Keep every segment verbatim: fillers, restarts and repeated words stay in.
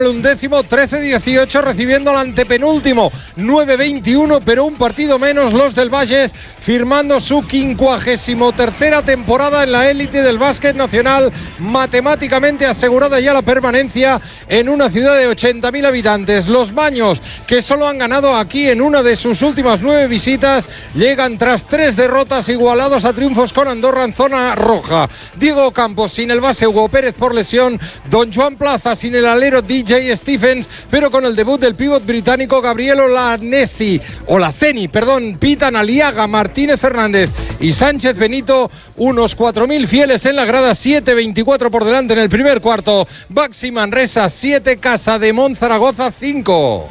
Undécimo, trece dieciocho, recibiendo al antepenúltimo, nueve veintiuno, pero un partido menos los del Valles, firmando su quincuagésimo tercera temporada en la élite del básquet nacional, matemáticamente asegurada ya la permanencia en una ciudad de ochenta mil habitantes. Los Baños, que solo han ganado aquí en una de sus últimas nueve visitas, llegan tras tres derrotas, igualados a triunfos con Andorra en zona roja. Diego Campos sin el base Hugo Pérez por lesión, Don Joan Plaza sin el alero D J Stephens, pero con el debut del pívot británico Gabriel Olaseni, Olaseni, perdón, pitan Aliaga, Martínez Fernández y Sánchez Benito, unos cuatro mil fieles en la grada, siete veinticuatro por delante en el primer cuarto. Baxi Manresa siete, Casa de Mon Zaragoza cinco.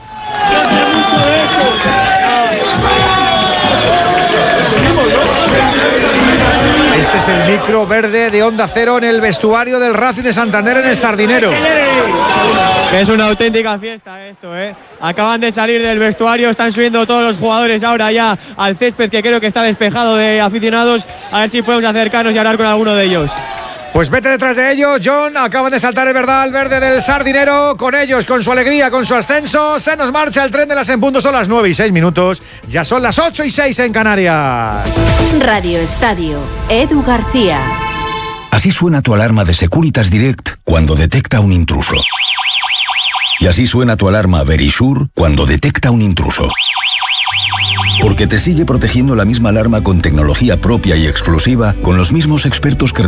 Este es el micro verde de Onda Cero en el vestuario del Racing de Santander en el Sardinero. Es una auténtica fiesta esto, ¿eh? Acaban de salir del vestuario, están subiendo todos los jugadores ahora ya al césped, que creo que está despejado de aficionados. A ver si podemos acercarnos y hablar con alguno de ellos. Pues vete detrás de ellos, John. Acaban de saltar, es verdad, al verde del Sardinero. Con ellos, con su alegría, con su ascenso, se nos marcha el tren de las en punto. Son las nueve y seis minutos. Ya son las ocho y seis en Canarias. Radio Estadio, Edu García. Así suena tu alarma de Securitas Direct cuando detecta un intruso. Y así suena tu alarma Verisure cuando detecta un intruso. Porque te sigue protegiendo la misma alarma con tecnología propia y exclusiva, con los mismos expertos que